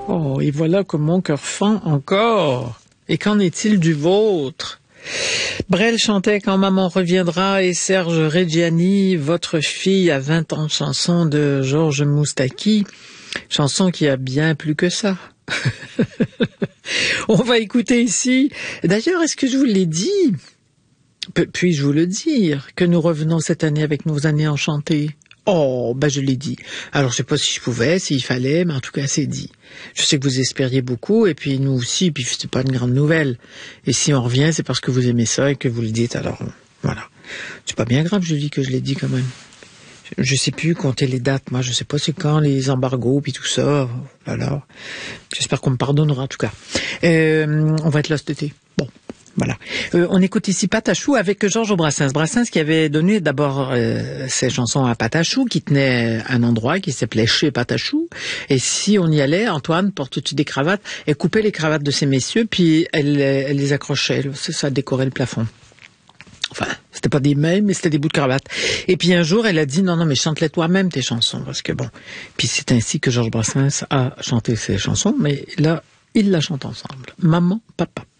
Oh, et voilà que mon cœur fend encore. Et qu'en est-il du vôtre? Brel chantait Quand maman reviendra et Serge Reggiani, Votre fille a 20 ans, chanson de Georges Moustaki, chanson qui a bien plus que ça. On va écouter ici. D'ailleurs, est-ce que je vous l'ai dit? Puis-je vous le dire, que nous revenons cette année avec nos années enchantées? Oh, je l'ai dit. Alors, je sais pas si je pouvais, s'il fallait, mais en tout cas, c'est dit. Je sais que vous espériez beaucoup, et puis nous aussi, puis c'est pas une grande nouvelle. Et si on revient, c'est parce que vous aimez ça et que vous le dites, alors, voilà. C'est pas bien grave, Julie, que je l'ai dit quand même. Je sais plus compter les dates, moi, je sais pas c'est quand, les embargos, puis tout ça. Alors, j'espère qu'on me pardonnera, en tout cas. On va être là cet été. Bon. Voilà. On écoute ici Patachou avec Georges Brassens. Brassens qui avait donné d'abord ses chansons à Patachou, qui tenait un endroit qui s'appelait Chez Patachou. Et si on y allait, Antoine porte-tu des cravates, elle coupait les cravates de ces messieurs, puis elle les accrochait. Ça décorait le plafond. Enfin, c'était pas des mains, mais c'était des bouts de cravate. Et puis un jour, elle a dit, non, mais chante-les toi-même tes chansons, parce que bon. Puis c'est ainsi que Georges Brassens a chanté ses chansons, mais là, ils la chantent ensemble. Maman, papa.